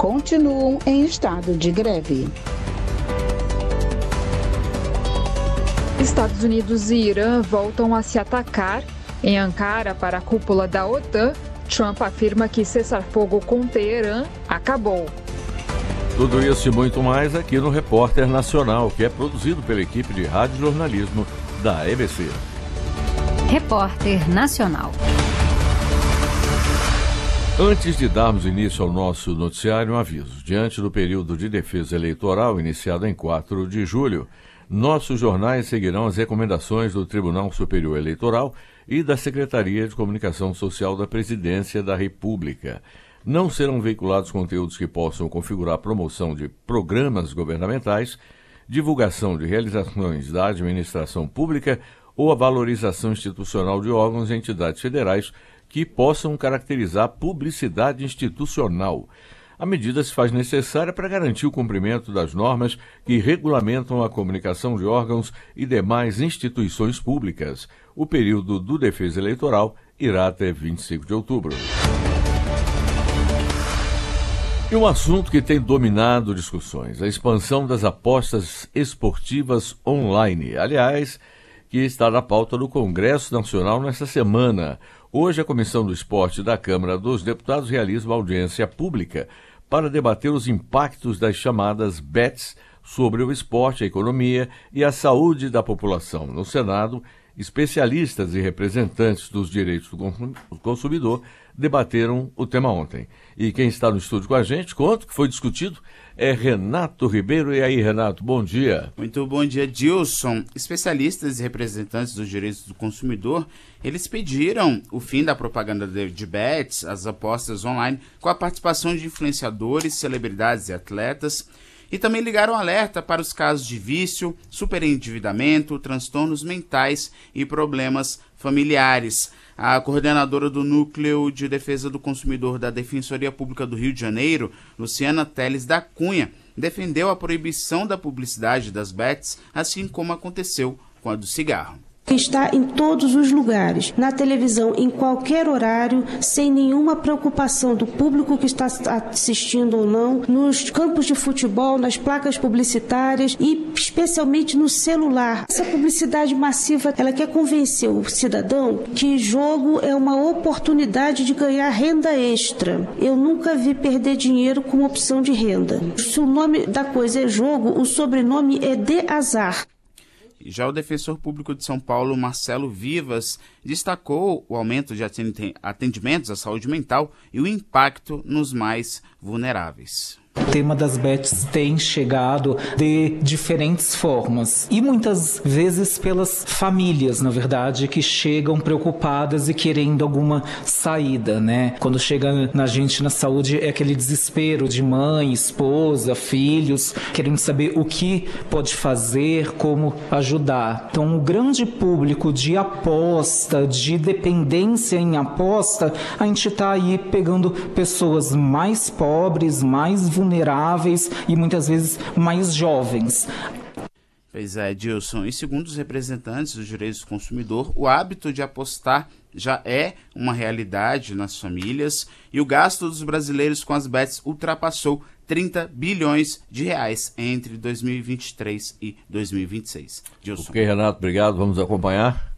continuam em estado de greve. Estados Unidos e Irã voltam a se atacar. Em Ankara, para a cúpula da OTAN, Trump afirma que cessar-fogo com Teherã acabou. Tudo isso e muito mais aqui no Repórter Nacional, que é produzido pela equipe de rádio-jornalismo da EBC. Repórter Nacional. Antes de darmos início ao nosso noticiário, um aviso. Diante do período de defesa eleitoral iniciado em 4 de julho, nossos jornais seguirão as recomendações do Tribunal Superior Eleitoral e da Secretaria de Comunicação Social da Presidência da República. Não serão veiculados conteúdos que possam configurar a promoção de programas governamentais, divulgação de realizações da administração pública ou a valorização institucional de órgãos e entidades federais que possam caracterizar publicidade institucional. A medida se faz necessária para garantir o cumprimento das normas que regulamentam a comunicação de órgãos e demais instituições públicas. O período do defesa eleitoral irá até 25 de outubro. E um assunto que tem dominado discussões, a expansão das apostas esportivas online. Aliás, que está na pauta do Congresso Nacional nesta semana. Hoje, a Comissão do Esporte da Câmara dos Deputados realiza uma audiência pública para debater os impactos das chamadas bets sobre o esporte, a economia e a saúde da população. No Senado, especialistas e representantes dos direitos do consumidor debateram o tema ontem. E quem está no estúdio com a gente, conta o que foi discutido, é Renato Ribeiro. E aí, Renato, bom dia. Muito bom dia, Dilson. Especialistas e representantes dos direitos do consumidor, eles pediram o fim da propaganda de bets, as apostas online, com a participação de influenciadores, celebridades e atletas, e também ligaram alerta para os casos de vício, superendividamento, transtornos mentais e problemas familiares. A coordenadora do Núcleo de Defesa do Consumidor da Defensoria Pública do Rio de Janeiro, Luciana Teles da Cunha, defendeu a proibição da publicidade das bets, assim como aconteceu com a do cigarro. Está em todos os lugares, na televisão, em qualquer horário, sem nenhuma preocupação do público que está assistindo ou não, nos campos de futebol, nas placas publicitárias e especialmente no celular. Essa publicidade massiva, ela quer convencer o cidadão que jogo é uma oportunidade de ganhar renda extra. Eu nunca vi perder dinheiro como opção de renda. Se o nome da coisa é jogo, o sobrenome é de azar. Já o defensor público de São Paulo, Marcelo Vivas, destacou o aumento de atendimentos à saúde mental e o impacto nos mais vulneráveis. O tema das bets tem chegado de diferentes formas e muitas vezes pelas famílias, na verdade, que chegam preocupadas e querendo alguma saída, né? Quando chega na gente na saúde é aquele desespero de mãe, esposa, filhos, querendo saber o que pode fazer, como ajudar. Então, o grande público de aposta, de dependência em aposta, a gente está aí pegando pessoas mais pobres, mais vulneráveis e muitas vezes mais jovens. Pois é, Dilson. E segundo os representantes dos direitos do consumidor, o hábito de apostar já é uma realidade nas famílias e o gasto dos brasileiros com as bets ultrapassou 30 bilhões de reais entre 2023 e 2026. Dilson. Ok, Renato, obrigado. Vamos acompanhar.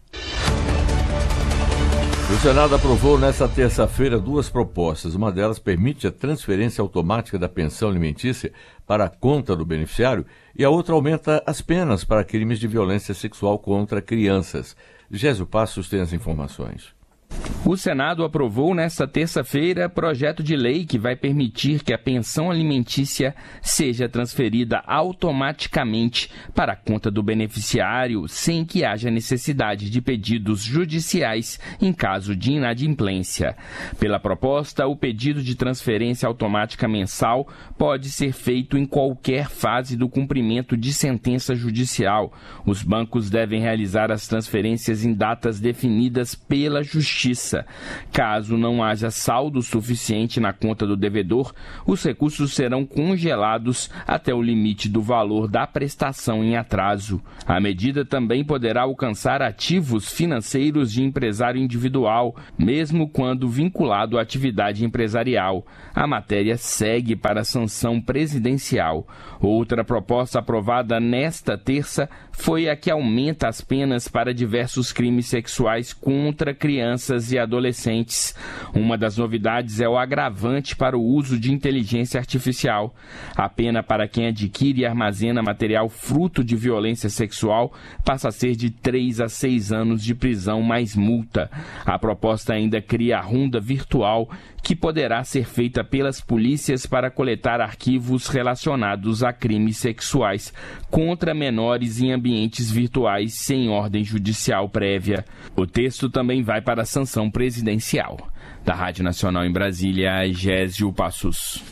O Senado aprovou nesta terça-feira 2 propostas. Uma delas permite a transferência automática da pensão alimentícia para a conta do beneficiário e a outra aumenta as penas para crimes de violência sexual contra crianças. Gésio Passos tem as informações. O Senado aprovou nesta terça-feira projeto de lei que vai permitir que a pensão alimentícia seja transferida automaticamente para a conta do beneficiário sem que haja necessidade de pedidos judiciais em caso de inadimplência. Pela proposta, o pedido de transferência automática mensal pode ser feito em qualquer fase do cumprimento de sentença judicial. Os bancos devem realizar as transferências em datas definidas pela Justiça. fixa. Caso não haja saldo suficiente na conta do devedor, os recursos serão congelados até o limite do valor da prestação em atraso. A medida também poderá alcançar ativos financeiros de empresário individual, mesmo quando vinculado à atividade empresarial. A matéria segue para a sanção presidencial. Outra proposta aprovada nesta terça foi a que aumenta as penas para diversos crimes sexuais contra crianças e adolescentes. Uma das novidades é o agravante para o uso de inteligência artificial. A pena para quem adquire e armazena material fruto de violência sexual passa a ser de 3 a 6 anos de prisão mais multa. A proposta ainda cria a ronda virtual, que poderá ser feita pelas polícias para coletar arquivos relacionados a crimes sexuais contra menores em ambientes virtuais sem ordem judicial prévia. O texto também vai para a sanção presidencial. Da Rádio Nacional em Brasília, Gésio Passos.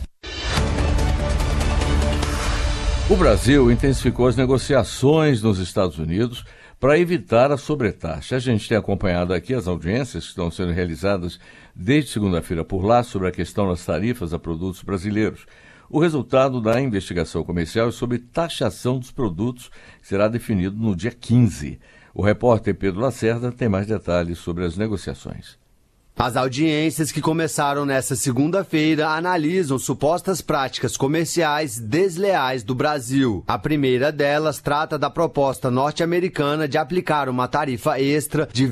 O Brasil intensificou as negociações nos Estados Unidos para evitar a sobretaxa. A gente tem acompanhado aqui as audiências que estão sendo realizadas desde segunda-feira por lá sobre a questão das tarifas a produtos brasileiros. O resultado da investigação comercial é sobre taxação dos produtos, que será definido no dia 15. O repórter Pedro Lacerda tem mais detalhes sobre as negociações. As audiências que começaram nesta segunda-feira analisam supostas práticas comerciais desleais do Brasil. A primeira delas trata da proposta norte-americana de aplicar uma tarifa extra de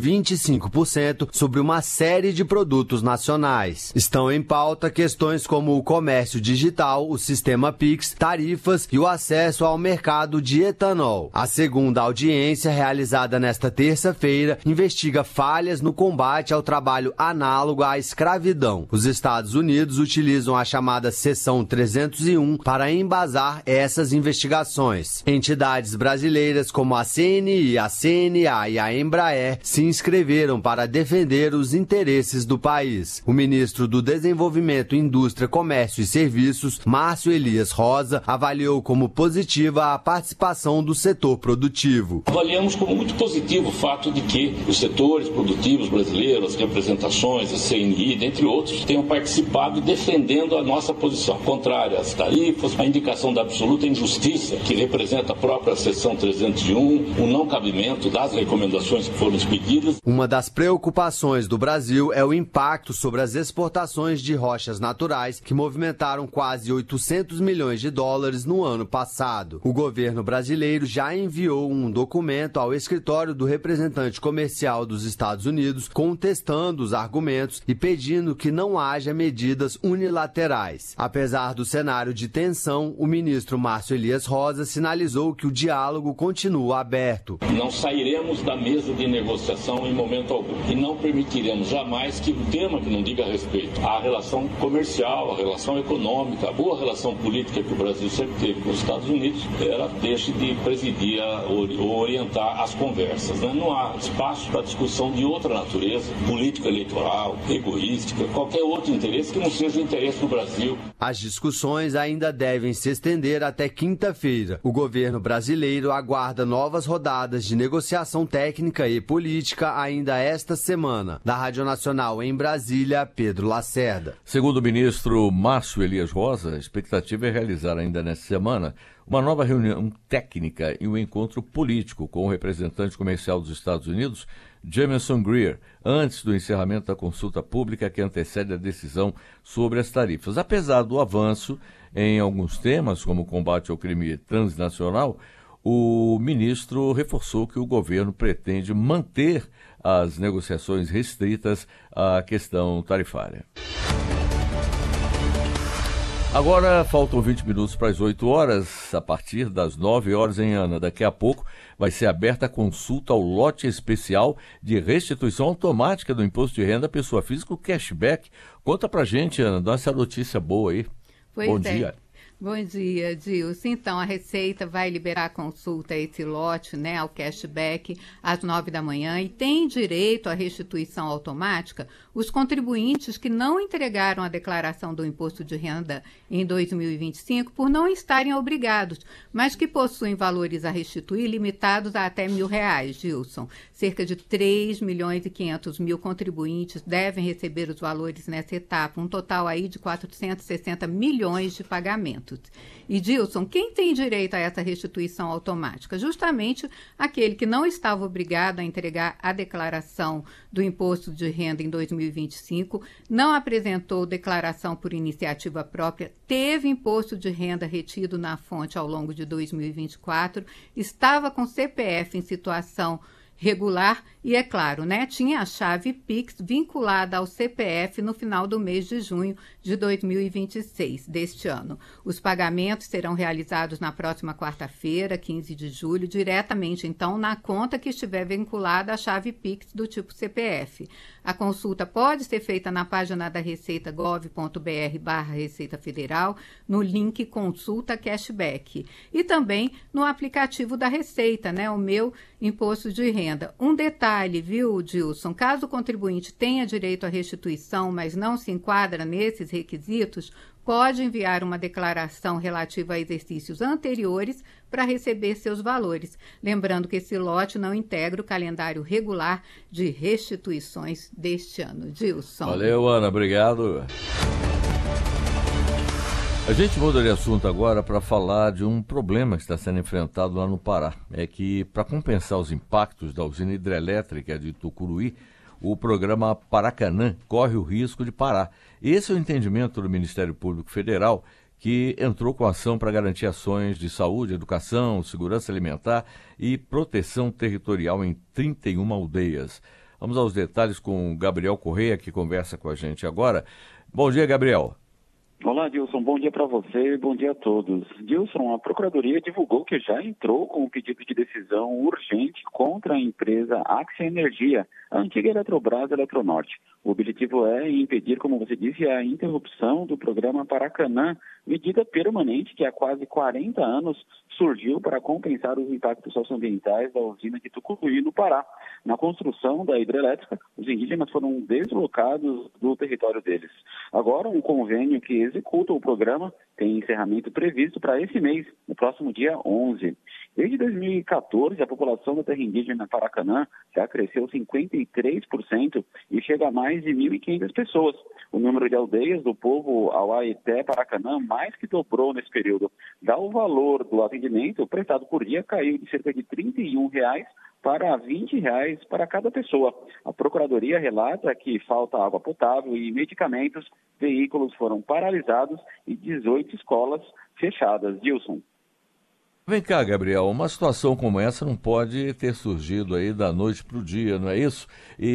25% sobre uma série de produtos nacionais. Estão em pauta questões como o comércio digital, o sistema Pix, tarifas e o acesso ao mercado de etanol. A segunda audiência, realizada nesta terça-feira, investiga falhas no combate ao trabalho análogo à escravidão. Os Estados Unidos utilizam a chamada Seção 301 para embasar essas investigações. Entidades brasileiras como a CNI, a CNA e a Embraer se inscreveram para defender os interesses do país. O ministro do Desenvolvimento, Indústria, Comércio e Serviços, Márcio Elias Rosa, avaliou como positiva a participação do setor produtivo. Avaliamos como muito positivo o fato de que os setores produtivos brasileiros, as representações, a CNI, dentre outros, tenham participado defendendo a nossa posição contrária às tarifas, a indicação da absoluta injustiça que representa a própria Seção 301, o não cabimento das recomendações que foram expedidas. Uma das preocupações do Brasil é o impacto sobre as exportações de rochas naturais, que movimentaram quase 800 milhões de dólares no ano passado. O governo brasileiro já enviou um documento ao escritório do representante comercial dos Estados Unidos contestando os argumentos e pedindo que não haja medidas unilaterais. Apesar do cenário de tensão, o ministro Márcio Elias Rosa sinalizou que o diálogo continua aberto. Não sairemos da mesa de negociação em momento algum e não permitiremos jamais que o tema que não diga respeito à relação comercial, à relação econômica, a boa relação política que o Brasil sempre teve com os Estados Unidos, ela deixe de presidir ou orientar as conversas. Não há espaço para discussão de outra natureza, política eleitoral, egoística, qualquer outro interesse que não seja o interesse do Brasil. As discussões ainda devem se estender até quinta-feira. O governo brasileiro aguarda novas rodadas de negociação técnica e política ainda esta semana. Da Rádio Nacional em Brasília, Pedro Lacerda. Segundo o ministro Márcio Elias Rosa, a expectativa é realizar ainda nesta semana uma nova reunião técnica e um encontro político com o representante comercial dos Estados Unidos, Jamieson Greer, antes do encerramento da consulta pública que antecede a decisão sobre as tarifas. Apesar do avanço em alguns temas, como o combate ao crime transnacional, o ministro reforçou que o governo pretende manter as negociações restritas à questão tarifária. Agora faltam 20 minutos para as 8 horas, a partir das 9 horas em Ana. Daqui a pouco vai ser aberta a consulta ao lote especial de restituição automática do imposto de renda à pessoa física, o cashback. Conta pra gente, Ana, dá essa notícia boa aí. Pois Bom é. dia. Bom dia, Dilson. Então, a Receita vai liberar a consulta a esse lote, né, ao cashback, às 9 da manhã e tem direito à restituição automática os contribuintes que não entregaram a declaração do imposto de renda em 2025 por não estarem obrigados, mas que possuem valores a restituir limitados a até R$1.000, Dilson. Cerca de 3.500.000 contribuintes devem receber os valores nessa etapa, um total aí de 460 milhões de pagamentos. E, Dilson, quem tem direito a essa restituição automática? Justamente aquele que não estava obrigado a entregar a declaração do imposto de renda em 2025, não apresentou declaração por iniciativa própria, teve imposto de renda retido na fonte ao longo de 2024, estava com CPF em situação regular e, é claro, né, tinha a chave Pix vinculada ao CPF no final do mês de junho de 2026 deste ano. Os pagamentos serão realizados na próxima quarta-feira, 15 de julho, diretamente, então, na conta que estiver vinculada à chave Pix do tipo CPF. A consulta pode ser feita na página da Receita gov.br/Receita Federal, no link Consulta Cashback. E também no aplicativo da Receita, né, o Meu Imposto de Renda. Um detalhe, viu, Dilson? Caso o contribuinte tenha direito à restituição, mas não se enquadra nesses requisitos, pode enviar uma declaração relativa a exercícios anteriores para receber seus valores. Lembrando que esse lote não integra o calendário regular de restituições deste ano. Dilson. Valeu, Ana. Obrigado. A gente muda de assunto agora para falar de um problema que está sendo enfrentado lá no Pará. É que, para compensar os impactos da usina hidrelétrica de Tucuruí, o programa Paracanã corre o risco de parar. Esse é o entendimento do Ministério Público Federal, que entrou com ação para garantir ações de saúde, educação, segurança alimentar e proteção territorial em 31 aldeias. Vamos aos detalhes com o Gabriel Correia, que conversa com a gente agora. Bom dia, Gabriel. Olá, Dilson. Bom dia para você e bom dia a todos. Dilson, a Procuradoria divulgou que já entrou com um pedido de decisão urgente contra a empresa Axia Energia, a antiga Eletrobras Eletronorte. O objetivo é impedir, como você disse, a interrupção do programa Paracanã, medida permanente que há quase 40 anos surgiu para compensar os impactos socioambientais da usina de Tucuruí, no Pará. Na construção da hidrelétrica, os indígenas foram deslocados do território deles. Agora, um convênio que executa o programa tem encerramento previsto para esse mês, no próximo dia 11. Desde 2014, a população da terra indígena Paracanã já cresceu 53% e chega a mais de 1.500 pessoas. O número de aldeias do povo Auaeté Paracanã mais que dobrou nesse período. Já o valor do atendimento prestado por dia caiu de cerca de R$ 31 para R$ 20 para cada pessoa. A Procuradoria relata que falta água potável e medicamentos, veículos foram paralisados e 18 escolas fechadas. Dilson. Vem cá, Gabriel, uma situação como essa não pode ter surgido aí da noite para o dia, não é isso?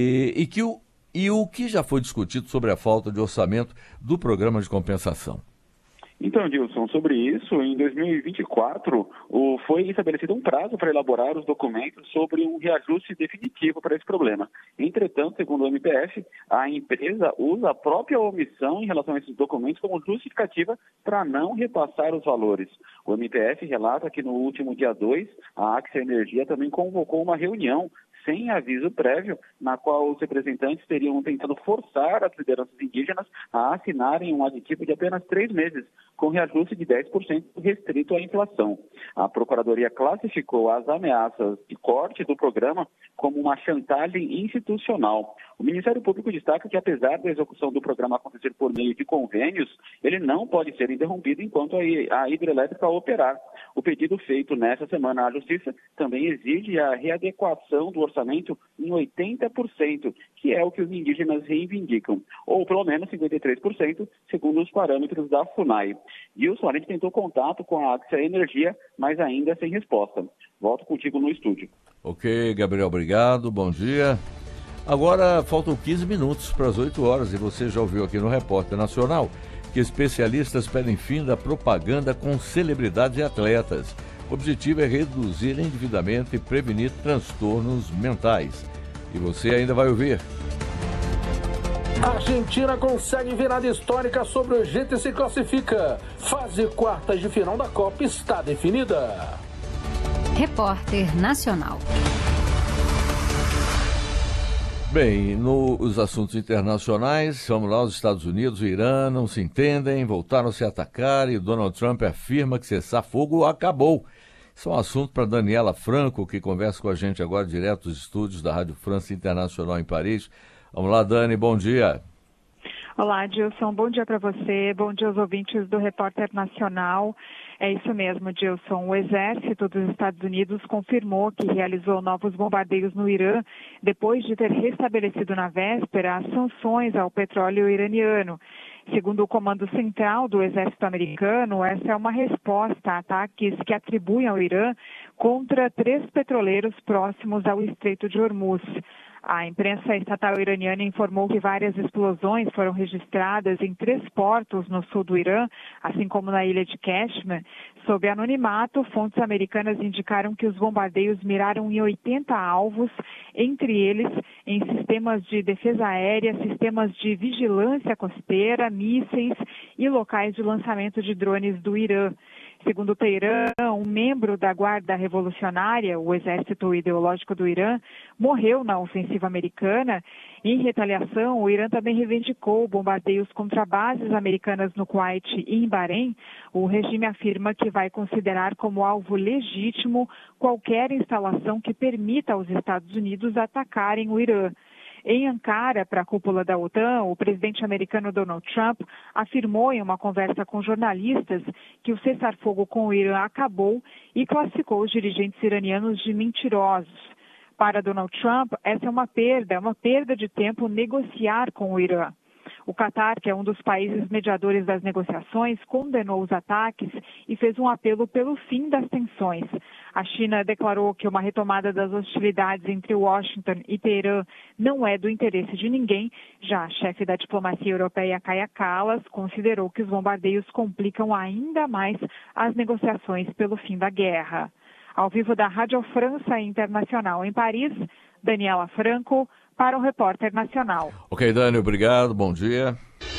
E o que já foi discutido sobre a falta de orçamento do programa de compensação? Então, Dilson, sobre isso, em 2024, foi estabelecido um prazo para elaborar os documentos sobre um reajuste definitivo para esse problema. Entretanto, segundo o MPF, a empresa usa a própria omissão em relação a esses documentos como justificativa para não repassar os valores. O MPF relata que no último dia 2, a Axia Energia também convocou uma reunião sem aviso prévio, na qual os representantes teriam tentado forçar as lideranças indígenas a assinarem um aditivo de apenas 3 meses, com reajuste de 10% restrito à inflação. A Procuradoria classificou as ameaças de corte do programa como uma chantagem institucional. O Ministério Público destaca que, apesar da execução do programa acontecer por meio de convênios, ele não pode ser interrompido enquanto a hidrelétrica operar. O pedido feito nesta semana à Justiça também exige a readequação do orçamento em 80%, que é o que os indígenas reivindicam, ou pelo menos 53%, segundo os parâmetros da FUNAI. Wilson, a gente tentou contato com a Axia Energia, mas ainda sem resposta. Volto contigo no estúdio. Ok, Gabriel, obrigado, bom dia. Agora faltam 15 minutos para as 8 horas e você já ouviu aqui no Repórter Nacional que especialistas pedem fim da propaganda com celebridades e atletas. O objetivo é reduzir endividamento e prevenir transtornos mentais. E você ainda vai ouvir. A Argentina consegue virada histórica sobre o Egito e se classifica. Fase quartas de final da Copa está definida. Repórter Nacional. Bem, nos assuntos internacionais, vamos lá, os Estados Unidos e o Irã não se entendem, voltaram a se atacar e Donald Trump afirma que cessar-fogo acabou. Isso é um assunto para Daniela Franco, que conversa com a gente agora direto dos estúdios da Rádio France Internacional em Paris. Vamos lá, Dani, bom dia. Olá, Dilson, bom dia para você, bom dia aos ouvintes do Repórter Nacional. É isso mesmo, Dilson. O exército dos Estados Unidos confirmou que realizou novos bombardeios no Irã depois de ter restabelecido na véspera as sanções ao petróleo iraniano. Segundo o Comando Central do Exército Americano, essa é uma resposta a ataques que atribuem ao Irã contra 3 petroleiros próximos ao Estreito de Hormuz. A imprensa estatal iraniana informou que várias explosões foram registradas em 3 portos no sul do Irã, assim como na ilha de Kashmir. Sob anonimato, fontes americanas indicaram que os bombardeios miraram em 80 alvos, entre eles em sistemas de defesa aérea, sistemas de vigilância costeira, mísseis e locais de lançamento de drones do Irã. Segundo o Teherã, um membro da Guarda Revolucionária, o exército ideológico do Irã, morreu na ofensiva americana. Em retaliação, o Irã também reivindicou bombardeios contra bases americanas no Kuwait e em Bahrein. O regime afirma que vai considerar como alvo legítimo qualquer instalação que permita aos Estados Unidos atacarem o Irã. Em Ankara, para a cúpula da OTAN, o presidente americano Donald Trump afirmou em uma conversa com jornalistas que o cessar-fogo com o Irã acabou e classificou os dirigentes iranianos de mentirosos. Para Donald Trump, essa é uma perda de tempo negociar com o Irã. O Catar, que é um dos países mediadores das negociações, condenou os ataques e fez um apelo pelo fim das tensões. A China declarou que uma retomada das hostilidades entre Washington e Teherã não é do interesse de ninguém. Já a chefe da diplomacia europeia, Kaja Kallas, considerou que os bombardeios complicam ainda mais as negociações pelo fim da guerra. Ao vivo da Rádio França Internacional em Paris, Daniela Franco, para o Repórter Nacional. Ok, Dani, obrigado, bom dia.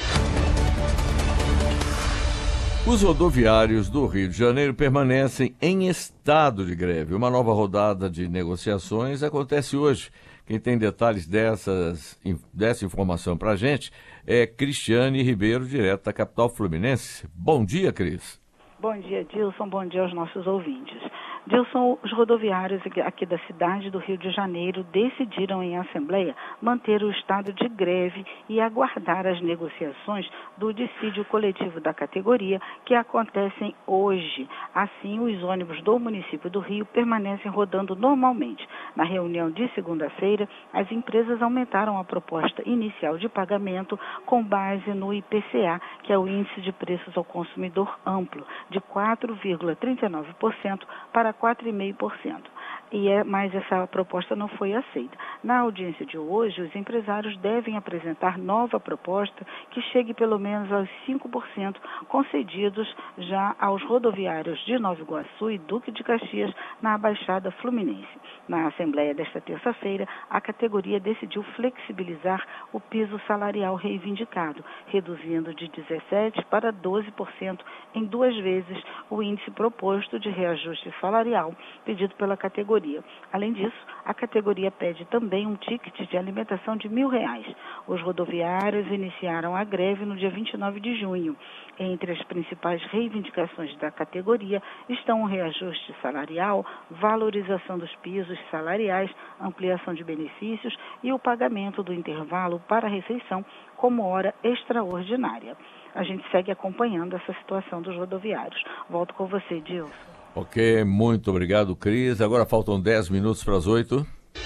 Os rodoviários do Rio de Janeiro permanecem em estado de greve. Uma nova rodada de negociações acontece hoje. Quem tem detalhes dessa informação para a gente é Cristiane Ribeiro, direto da capital fluminense. Bom dia, Cris. Bom dia, Dilson. Bom dia aos nossos ouvintes. Dilson, os rodoviários aqui da cidade do Rio de Janeiro decidiram em assembleia manter o estado de greve e aguardar as negociações do dissídio coletivo da categoria que acontecem hoje. Assim, os ônibus do município do Rio permanecem rodando normalmente. Na reunião de segunda-feira, as empresas aumentaram a proposta inicial de pagamento com base no IPCA, que é o Índice de Preços ao Consumidor Amplo, de 4,39% para 4,5%. Mas essa proposta não foi aceita. Na audiência de hoje, os empresários devem apresentar nova proposta que chegue pelo menos aos 5% concedidos já aos rodoviários de Nova Iguaçu e Duque de Caxias na Baixada Fluminense. Na Assembleia desta terça-feira, a categoria decidiu flexibilizar o piso salarial reivindicado, reduzindo de 17% para 12% em 2 vezes o índice proposto de reajuste salarial pedido pela categoria. Além disso, a categoria pede também um ticket de alimentação de R$1.000. Os rodoviários iniciaram a greve no dia 29 de junho. Entre as principais reivindicações da categoria estão o reajuste salarial, valorização dos pisos salariais, ampliação de benefícios e o pagamento do intervalo para a refeição como hora extraordinária. A gente segue acompanhando essa situação dos rodoviários. Volto com você, Dilson. Ok, muito obrigado, Cris. Agora faltam 10 minutos para as 8.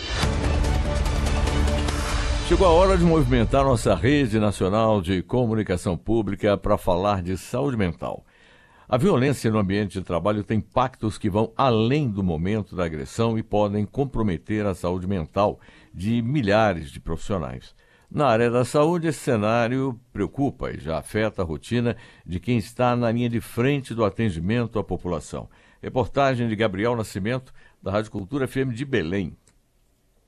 Chegou a hora de movimentar nossa rede nacional de comunicação pública para falar de saúde mental. A violência no ambiente de trabalho tem impactos que vão além do momento da agressão e podem comprometer a saúde mental de milhares de profissionais. Na área da saúde, esse cenário preocupa e já afeta a rotina de quem está na linha de frente do atendimento à população. Reportagem de Gabriel Nascimento, da Rádio Cultura FM de Belém.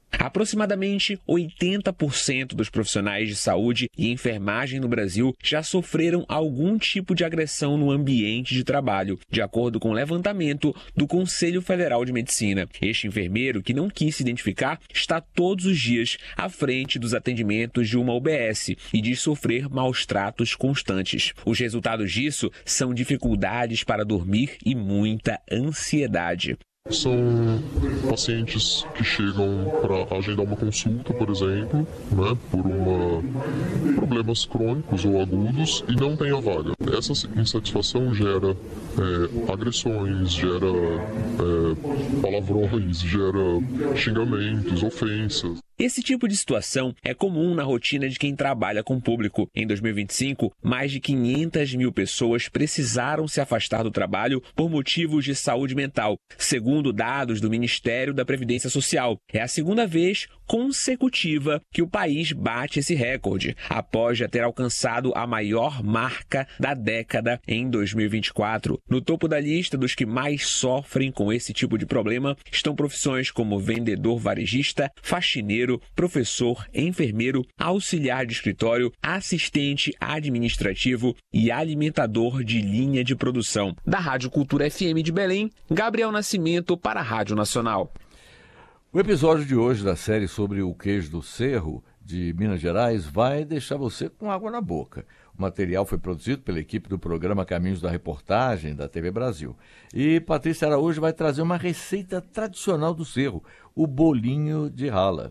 Aproximadamente 80% dos profissionais de saúde e enfermagem no Brasil já sofreram algum tipo de agressão no ambiente de trabalho, de acordo com o levantamento do Conselho Federal de Medicina. Este enfermeiro, que não quis se identificar, está todos os dias à frente dos atendimentos de uma UBS e diz sofrer maus tratos constantes. Os resultados disso são dificuldades para dormir e muita ansiedade. São pacientes que chegam para agendar uma consulta, por exemplo, né, por problemas crônicos ou agudos e não tem a vaga. Essa insatisfação gera agressões, gera palavrões, gera xingamentos, ofensas. Esse tipo de situação é comum na rotina de quem trabalha com o público. Em 2025, mais de 500 mil pessoas precisaram se afastar do trabalho por motivos de saúde mental, segundo dados do Ministério da Previdência Social. É a segunda vez consecutiva que o país bate esse recorde, após já ter alcançado a maior marca da década em 2024. No topo da lista dos que mais sofrem com esse tipo de problema estão profissões como vendedor varejista, faxineiro, professor, enfermeiro, auxiliar de escritório, assistente administrativo e alimentador de linha de produção. Da Rádio Cultura FM de Belém, Gabriel Nascimento para a Rádio Nacional. O episódio de hoje da série sobre o queijo do Cerro de Minas Gerais vai deixar você com água na boca. O material foi produzido pela equipe do programa Caminhos da Reportagem da TV Brasil. E Patrícia Araújo vai trazer uma receita tradicional do Cerro, o bolinho de rala.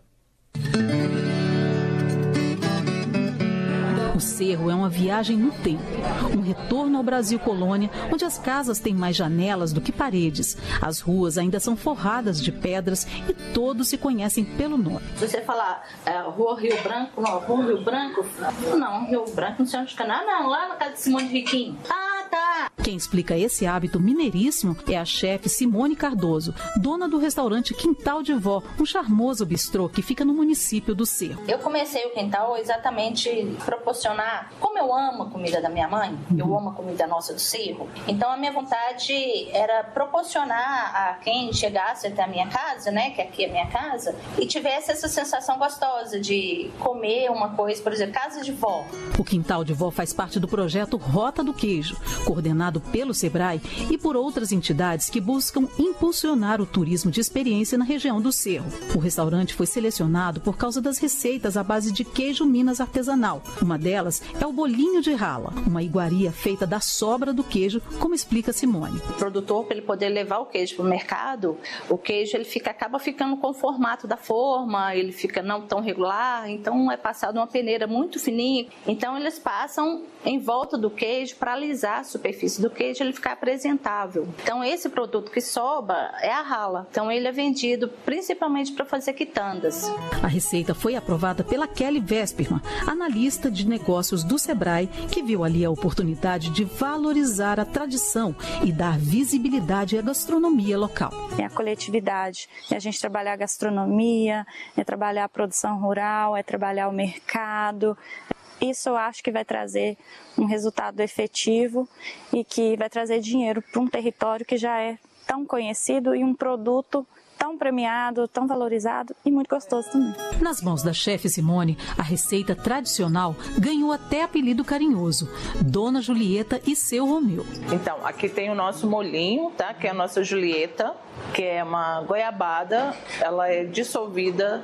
O Cerro é uma viagem no tempo, um retorno ao Brasil colônia, onde as casas têm mais janelas do que paredes. As ruas ainda são forradas de pedras e todos se conhecem pelo nome. Se você falar Rua Rio Branco, não, Rua Rio Branco, não, Rio Branco não sei onde fica, não, lá na casa de Simone Riquinho. Tá. Quem explica esse hábito mineiríssimo é a chefe Simone Cardoso, dona do restaurante Quintal de Vó, um charmoso bistrô que fica no município do Cerro. Eu comecei o Quintal exatamente proporcionar, como eu amo a comida da minha mãe, eu amo a comida nossa do Cerro, então a minha vontade era proporcionar a quem chegasse até a minha casa, né, que aqui é a minha casa, e tivesse essa sensação gostosa de comer uma coisa, por exemplo, casa de vó. O Quintal de Vó faz parte do projeto Rota do Queijo, coordenado pelo Sebrae e por outras entidades que buscam impulsionar o turismo de experiência na região do Cerro. O restaurante foi selecionado por causa das receitas à base de queijo Minas artesanal. Uma delas é o bolinho de rala, uma iguaria feita da sobra do queijo, como explica Simone. O produtor, para ele poder levar o queijo para o mercado, o queijo ele acaba ficando com o formato da forma, ele fica não tão regular, então é passado uma peneira muito fininha. Então eles passam em volta do queijo para alisar a superfície do queijo, ele ficar apresentável. Então esse produto que sobra é a rala. Então ele é vendido principalmente para fazer quitandas. A receita foi aprovada pela Kelly Vesperman, analista de negócios do Sebrae, que viu ali a oportunidade de valorizar a tradição e dar visibilidade à gastronomia local. É a coletividade, é a gente trabalhar a gastronomia, é trabalhar a produção rural, é trabalhar o mercado. Isso eu acho que vai trazer um resultado efetivo e que vai trazer dinheiro para um território que já é tão conhecido e um produto tão premiado, tão valorizado e muito gostoso também. Nas mãos da chefe Simone, a receita tradicional ganhou até apelido carinhoso, Dona Julieta e seu Romeu. Então, aqui tem o nosso molinho, tá? Que é a nossa Julieta, que é uma goiabada, ela é dissolvida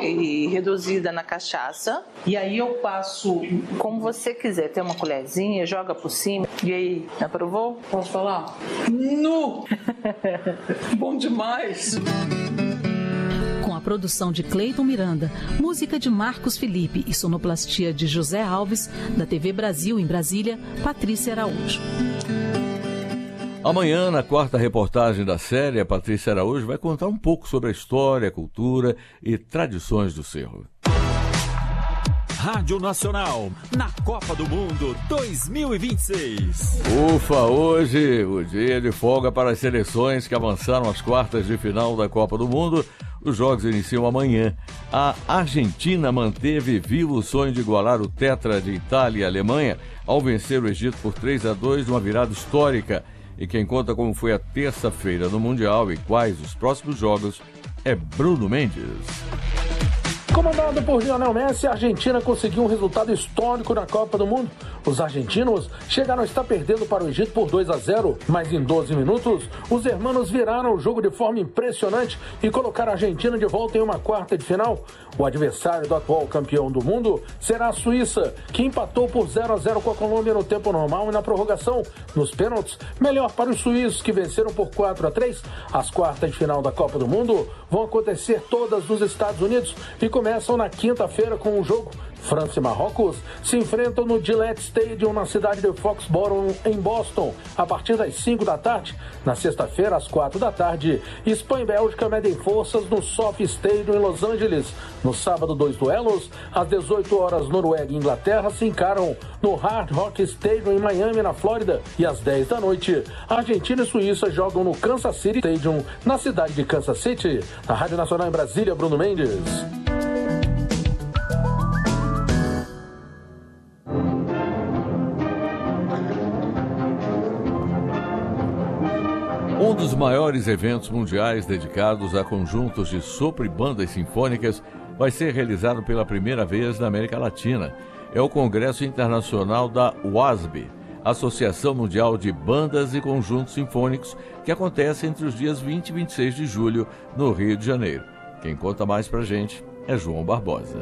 e reduzida na cachaça. E aí eu passo, como você quiser, tem uma colherzinha, joga por cima. E aí, aprovou? Posso falar? Nu! Bom demais! Com a produção de Cleiton Miranda, música de Marcos Felipe e sonoplastia de José Alves, da TV Brasil em Brasília, Patrícia Araújo. Amanhã, na quarta reportagem da série, a Patrícia Araújo vai contar um pouco sobre a história, cultura e tradições do Cerro. Rádio Nacional, na Copa do Mundo 2026. Ufa, hoje o dia de folga para as seleções que avançaram às quartas de final da Copa do Mundo. Os jogos iniciam amanhã. A Argentina manteve vivo o sonho de igualar o tetra de Itália e Alemanha ao vencer o Egito por 3-2 numa virada histórica. E quem conta como foi a terça-feira no Mundial e quais os próximos jogos é Bruno Mendes. Comandado por Lionel Messi, a Argentina conseguiu um resultado histórico na Copa do Mundo. Os argentinos chegaram a estar perdendo para o Egito por 2-0, mas em 12 minutos, os hermanos viraram o jogo de forma impressionante e colocaram a Argentina de volta em uma quarta de final. O adversário do atual campeão do mundo será a Suíça, que empatou por 0-0 com a Colômbia no tempo normal e na prorrogação. Nos pênaltis, melhor para os suíços, que venceram por 4-3. As quartas de final da Copa do Mundo vão acontecer todas nos Estados Unidos e começam na quinta-feira com o jogo. França e Marrocos se enfrentam no Gillette Stadium, na cidade de Foxborough, em Boston, a partir das 5 da tarde. Na sexta-feira, às 4 da tarde, Espanha e Bélgica medem forças no SoFi Stadium, em Los Angeles. No sábado, 2 duelos. Às 18 horas, Noruega e Inglaterra se encaram no Hard Rock Stadium, em Miami, na Flórida. E às 10 da noite, Argentina e Suíça jogam no Kansas City Stadium, na cidade de Kansas City. Na Rádio Nacional em Brasília, Bruno Mendes. Um dos maiores eventos mundiais dedicados a conjuntos de sopro e bandas sinfônicas vai ser realizado pela primeira vez na América Latina. É o Congresso Internacional da WASB, Associação Mundial de Bandas e Conjuntos Sinfônicos, que acontece entre os dias 20 e 26 de julho, no Rio de Janeiro. Quem conta mais pra gente é João Barbosa.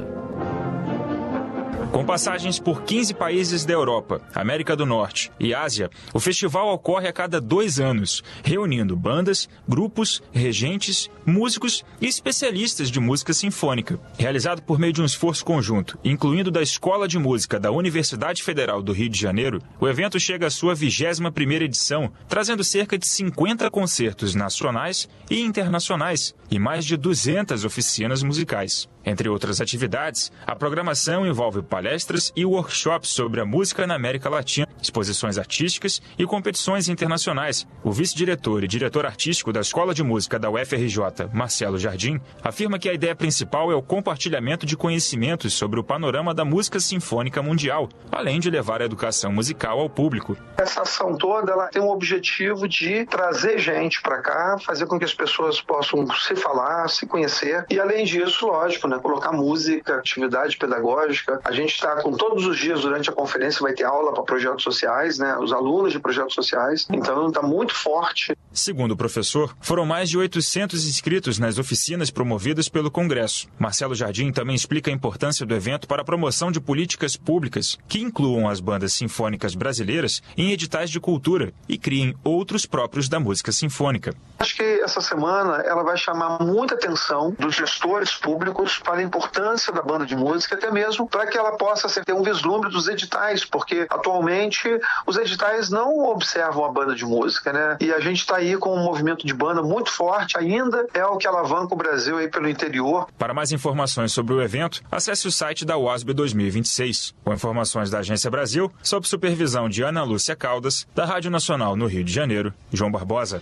Com passagens por 15 países da Europa, América do Norte e Ásia, o festival ocorre a cada 2 anos, reunindo bandas, grupos, regentes, músicos e especialistas de música sinfônica. Realizado por meio de um esforço conjunto, incluindo da Escola de Música da Universidade Federal do Rio de Janeiro, o evento chega à sua 21ª edição, trazendo cerca de 50 concertos nacionais e internacionais e mais de 200 oficinas musicais. Entre outras atividades, a programação envolve palestras e workshops sobre a música na América Latina, exposições artísticas e competições internacionais. O vice-diretor e diretor artístico da Escola de Música da UFRJ, Marcelo Jardim, afirma que a ideia principal é o compartilhamento de conhecimentos sobre o panorama da música sinfônica mundial, além de levar a educação musical ao público. Essa ação toda ela tem o objetivo de trazer gente para cá, fazer com que as pessoas possam se falar, se conhecer e, além disso, lógico, colocar música, atividade pedagógica. A gente está com todos os dias durante a conferência vai ter aula para projetos sociais, os alunos de projetos sociais. Então está muito forte. Segundo o professor, foram mais de 800 inscritos nas oficinas promovidas pelo Congresso. Marcelo Jardim também explica a importância do evento para a promoção de políticas públicas que incluam as bandas sinfônicas brasileiras em editais de cultura e criem outros próprios da música sinfônica. Acho que essa semana ela vai chamar muita atenção dos gestores públicos para a importância da banda de música, até mesmo para que ela possa ter um vislumbre dos editais, porque atualmente os editais não observam a banda de música, E a gente está aí com um movimento de banda muito forte, ainda é o que alavanca o Brasil aí pelo interior. Para mais informações sobre o evento, acesse o site da WASB 2026. Com informações da Agência Brasil, sob supervisão de Ana Lúcia Caldas, da Rádio Nacional no Rio de Janeiro, João Barbosa.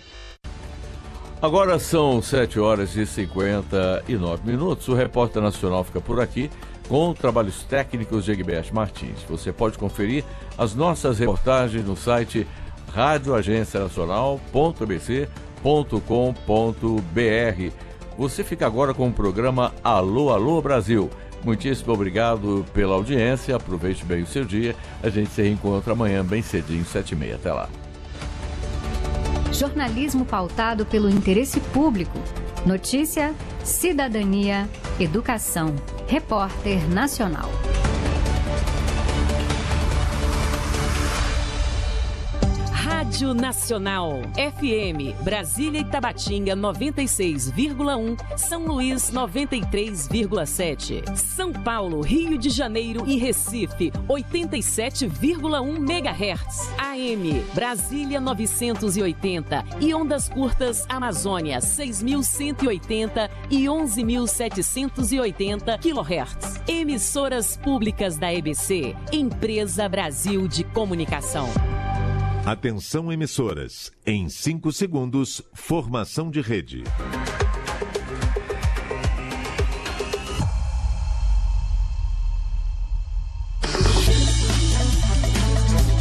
Agora são 7h59. O Repórter Nacional fica por aqui com trabalhos técnicos de Egberto Martins. Você pode conferir as nossas reportagens no site radioagencianacional.abc.com.br. Você fica agora com o programa Alô, Alô Brasil. Muitíssimo obrigado pela audiência. Aproveite bem o seu dia. A gente se reencontra amanhã bem cedinho, 7h30. Até lá. Jornalismo pautado pelo interesse público. Notícia, cidadania, educação. Repórter Nacional. Rádio Nacional, FM, Brasília e Tabatinga 96,1, São Luís 93,7, São Paulo, Rio de Janeiro e Recife 87,1 MHz, AM, Brasília 980 e ondas curtas Amazônia 6.180 e 11.780 kHz. Emissoras públicas da EBC, Empresa Brasil de Comunicação. Atenção emissoras, em 5 segundos, formação de rede.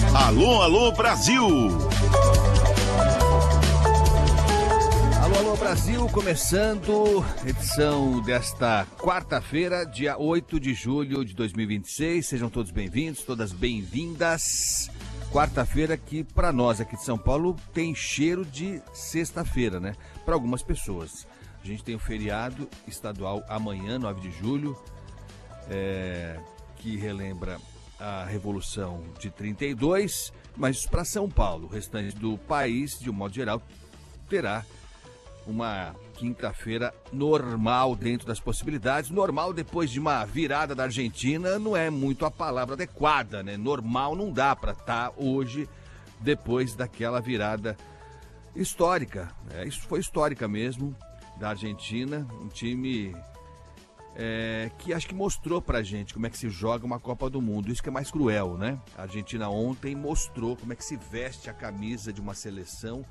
Alô, alô Brasil! Alô, alô Brasil! Brasil, começando edição desta quarta-feira, dia 8 de julho de 2026. Sejam todos bem-vindos, todas bem-vindas. Quarta-feira que, para nós aqui de São Paulo, tem cheiro de sexta-feira, né? Para algumas pessoas. A gente tem o feriado estadual amanhã, 9 de julho, que relembra a Revolução de 32, mas para São Paulo, o restante do país, de um modo geral, terá uma quinta-feira normal dentro das possibilidades. Normal depois de uma virada da Argentina não é muito a palavra adequada, né? Normal não dá para estar hoje depois daquela virada histórica, né? Isso foi histórica mesmo, da Argentina, um time que acho que mostrou pra gente como é que se joga uma Copa do Mundo. Isso que é mais cruel, né? A Argentina ontem mostrou como é que se veste a camisa de uma seleção